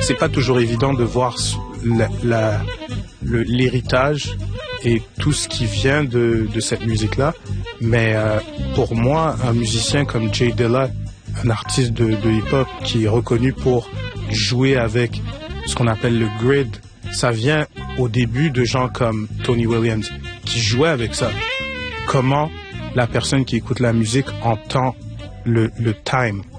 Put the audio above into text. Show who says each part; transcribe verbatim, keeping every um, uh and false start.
Speaker 1: c'est pas toujours évident de voir la, la, le, l'héritage et tout ce qui vient de, de cette musique-là. Mais euh, pour moi, un musicien comme J Dilla, un artiste de, de hip-hop qui est reconnu pour jouer avec ce qu'on appelle le grid, ça vient au début de gens comme Tony Williams qui jouaient avec ça. Comment la personne qui écoute la musique entend le, le time.